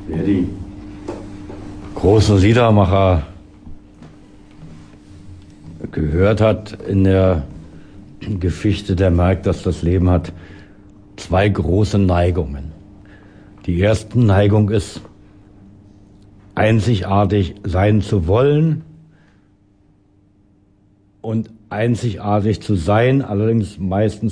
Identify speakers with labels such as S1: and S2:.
S1: Wer die großen Liedermacher gehört hat in der Geschichte, der merkt, dass das Leben hat zwei große Neigungen. Die erste Neigung ist, einzigartig sein zu wollen und einzigartig zu sein, allerdings meistens